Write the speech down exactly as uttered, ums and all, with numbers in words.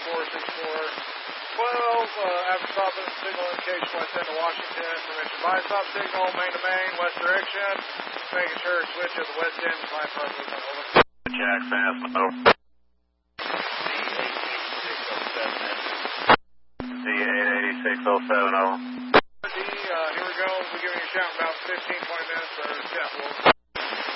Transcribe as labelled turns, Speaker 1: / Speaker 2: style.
Speaker 1: four six four twelve, uh, after stopping signal indication west end of Washington, information by stop signal, main to main, west direction, making sure it switch at the west end, flying for movement, over.
Speaker 2: Jack, fast, over. D eight eight six oh seven, over.
Speaker 1: D, uh, here we go, we'll be giving you a shout in about fifteen, twenty minutes, or yeah, we'll...